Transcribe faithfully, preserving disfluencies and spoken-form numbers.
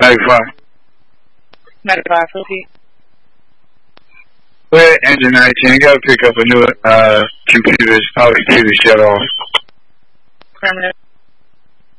ninety-five. ninety-five, repeat. Go ahead, engine nineteen. You gotta pick up a new uh, computer. It's probably either shut off. Affirmative.